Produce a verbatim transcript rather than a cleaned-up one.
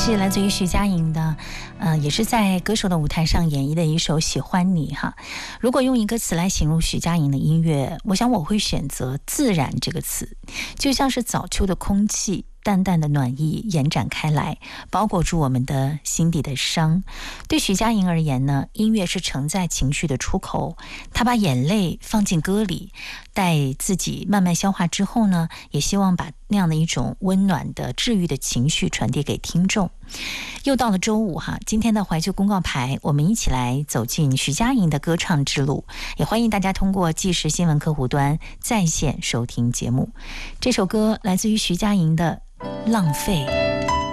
是来自于徐佳莹的，呃，也是在歌手的舞台上演绎的一首《喜欢你》哈。如果用一个词来形容徐佳莹的音乐，我想我会选择自然这个词，就像是早秋的空气，淡淡的暖意延展开来，包裹住我们的心底的伤。对徐佳莹而言呢，音乐是承载情绪的出口，她把眼泪放进歌里，待自己慢慢消化之后呢，也希望把那样的一种温暖的治愈的情绪传递给听众。又到了周五哈，今天的怀旧公告牌，我们一起来走进徐佳莹的歌唱之路，也欢迎大家通过纪实新闻客户端在线收听节目。这首歌来自于徐佳莹的《浪费》。